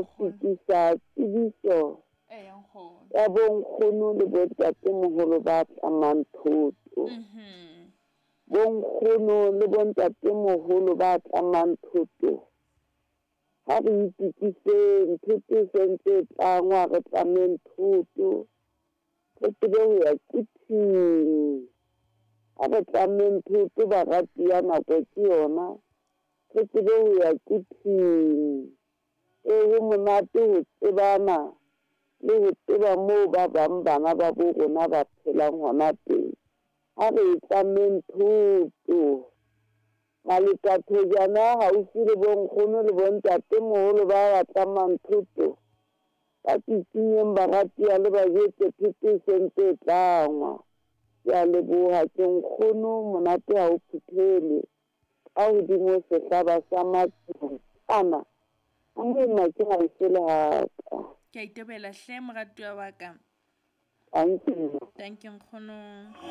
fetisa tsebiso ya bonkgono le bontatemoholo ba tlamang thoto. Bonkgono le bontatemoholo ba tlamang thoto. Ha re itukiseng thoto sentse tlangwa re tlameng thoto. Re tsebe ho ya kuthing. Ha re tlameng thoto barati ya nako ke yona. Re tsebe ho ya kuthing. Ho monate ho tsebana le ho tseba moo ba bang bana ba bo rona ba phelang hona teng. Ha re tlameng thoto. Malekathojana haufi le bonkgono le bontatemoholo ba tlamang thoto. Ba tsitsinyeng baratiya le ba jetse thoto e sentse tlangwa. Ke a leboha ke nkgono monate ha o phuthele. Ka hodimo sehlaba sa matlwana. Nna ke ha se le haka. Ke a itebela hle moratuwa wa ka. Thank you. Thank you nkgono.